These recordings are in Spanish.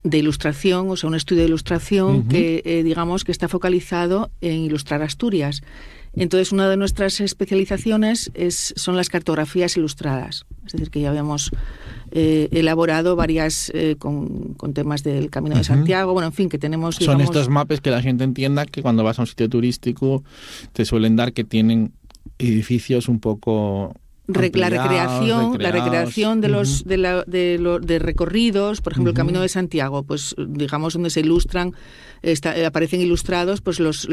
de ilustración, o sea, un estudio de ilustración que, digamos, que está focalizado en ilustrar Asturias. Entonces, una de nuestras especializaciones son las cartografías ilustradas. Es decir, que ya habíamos elaborado varias con temas del Camino de Santiago. Bueno, en fin, que tenemos... Son estos mapas que la gente entienda que cuando vas a un sitio turístico te suelen dar, que tienen edificios un poco... La recreación de los de recorridos, por ejemplo, el Camino de Santiago, pues digamos donde se ilustran, aparecen ilustrados pues los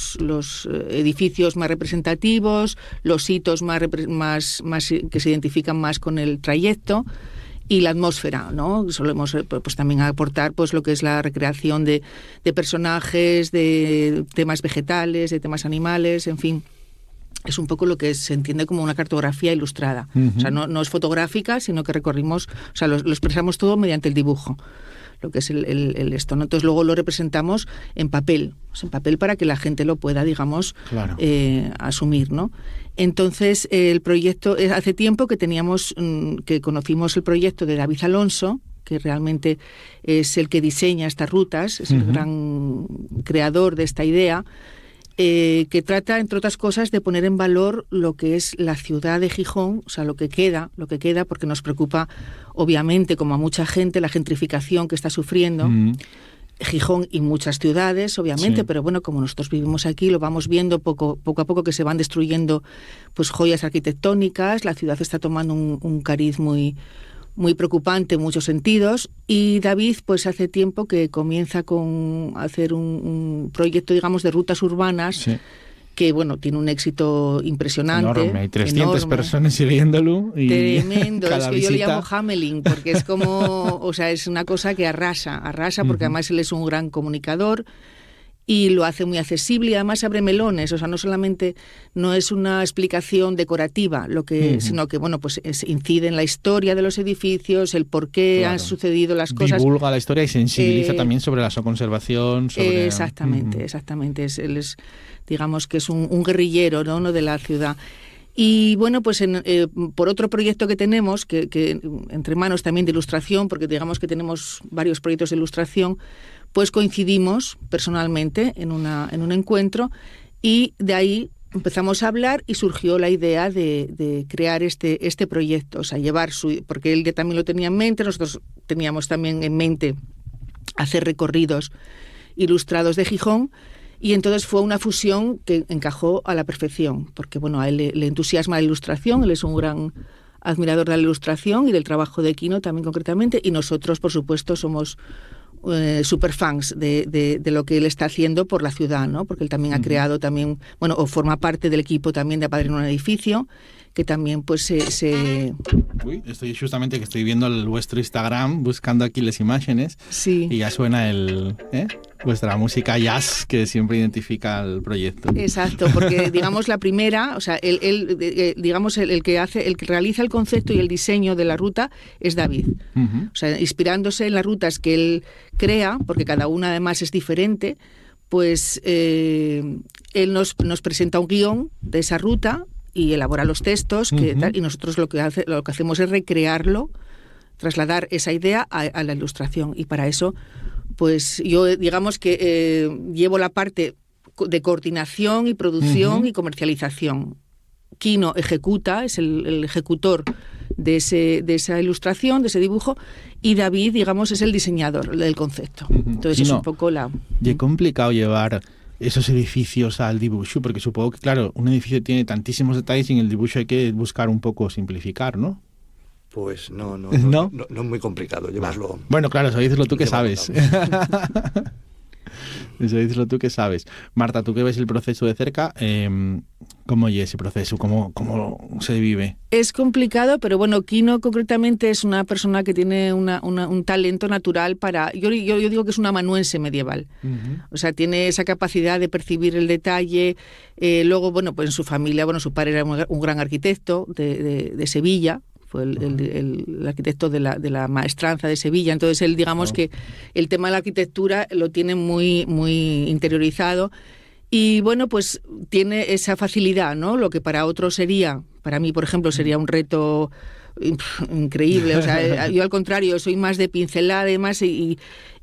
edificios más representativos, los hitos más que se identifican más con el trayecto y la atmósfera, ¿no? Solemos pues también aportar pues lo que es la recreación de personajes, de temas vegetales, de temas animales, en fin. Es un poco lo que se entiende como una cartografía ilustrada. O sea, no es fotográfica, sino que recorrimos, o sea, lo expresamos todo mediante el dibujo, lo que es el esto, ¿no? Entonces luego lo representamos en papel, para que la gente lo pueda, digamos, claro, asumir, ¿no? Entonces el proyecto, hace tiempo que conocimos el proyecto de David Alonso, que realmente es el que diseña estas rutas, es el gran creador de esta idea, que trata, entre otras cosas, de poner en valor lo que es la ciudad de Gijón, o sea, lo que queda, porque nos preocupa, obviamente, como a mucha gente, la gentrificación que está sufriendo Gijón y muchas ciudades, obviamente, pero bueno, como nosotros vivimos aquí, lo vamos viendo poco a poco que se van destruyendo pues joyas arquitectónicas, la ciudad está tomando un cariz muy preocupante en muchos sentidos, y David pues hace tiempo que comienza con hacer un proyecto, digamos, de rutas urbanas que, bueno, tiene un éxito impresionante. Enorme, hay 300 personas siguiéndolo. Y tremendo, es que visita... yo le llamo Hamelin, porque es como, o sea, es una cosa que arrasa, porque además él es un gran comunicador, y lo hace muy accesible y además abre melones, o sea, no es una explicación decorativa, sino que, bueno, pues incide en la historia de los edificios, el por qué han sucedido las cosas. Divulga la historia y sensibiliza también sobre la conservación. Exactamente. Él es, digamos que es un guerrillero, ¿no? de la ciudad. Y bueno, pues por otro proyecto que tenemos, que entre manos también de ilustración, porque digamos que tenemos varios proyectos de ilustración, pues coincidimos personalmente en un encuentro, y de ahí empezamos a hablar y surgió la idea de crear este proyecto, o sea, porque él también lo tenía en mente, nosotros teníamos también en mente hacer recorridos ilustrados de Gijón, y entonces fue una fusión que encajó a la perfección, porque bueno, a él le entusiasma la ilustración, él es un gran admirador de la ilustración y del trabajo de Quino también concretamente, y nosotros, por supuesto, somos super fans de lo que él está haciendo por la ciudad, ¿no? Porque él también ha creado también, bueno, o forma parte del equipo también de Apadrinar un edificio, que también pues se... Uy, estoy viendo vuestro Instagram, buscando aquí las imágenes, y ya suena vuestra música jazz que siempre identifica el proyecto. Exacto, porque digamos la primera, o sea, digamos el que realiza el concepto y el diseño de la ruta es David. O sea, inspirándose en las rutas que él crea, porque cada una además es diferente, pues él nos presenta un guión de esa ruta y elabora los textos, y nosotros lo que hacemos es recrearlo, trasladar esa idea a la ilustración, y para eso pues yo digamos que llevo la parte de coordinación y producción y comercialización. Quino ejecuta, es el ejecutor de esa ilustración, de ese dibujo, y David, digamos, es el diseñador del concepto. Entonces es un poco Y es complicado llevar esos edificios al dibujo, porque supongo que, claro, un edificio tiene tantísimos detalles y en el dibujo hay que buscar un poco simplificar, ¿no? Pues no es muy complicado llevarlo. Bueno, claro, eso dices tú que sabes. Eso dices tú que sabes. Marta, tú que ves el proceso de cerca, ¿cómo es ese proceso? ¿Cómo se vive? Es complicado, pero bueno, Quino concretamente es una persona que tiene un talento natural para... Yo digo que es un amanuense medieval. O sea, tiene esa capacidad de percibir el detalle. Luego, bueno, pues en su familia, su padre era un gran arquitecto de Sevilla. Fue el arquitecto de la maestranza de Sevilla. Entonces él, digamos que el tema de la arquitectura lo tiene muy, muy interiorizado, y bueno, pues tiene esa facilidad, ¿no? Lo que para mí, por ejemplo, sería un reto increíble. O sea, yo al contrario, soy más de pincelada y más, y